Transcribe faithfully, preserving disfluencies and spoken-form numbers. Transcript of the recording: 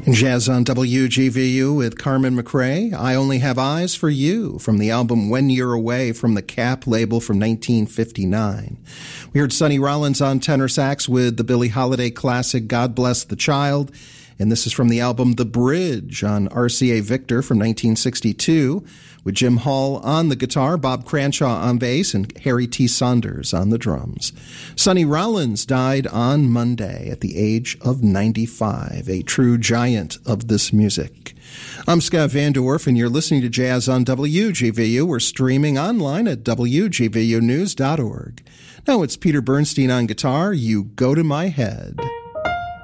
Jazz on W G V U with Carmen McRae. I Only Have Eyes for You from the album When You're Away from the Cap label from nineteen fifty-nine. We heard Sonny Rollins on tenor sax with the Billie Holiday classic God Bless the Child. And this is from the album The Bridge on R C A Victor from nineteen sixty-two, with Jim Hall on the guitar, Bob Cranshaw on bass, and Harry T. Saunders on the drums. Sonny Rollins died on Monday at the age of ninety-five, a true giant of this music. I'm Scott Van Dorf, and you're listening to Jazz on W G V U. We're streaming online at W G V U news dot org. Now it's Peter Bernstein on guitar. You Go to My Head.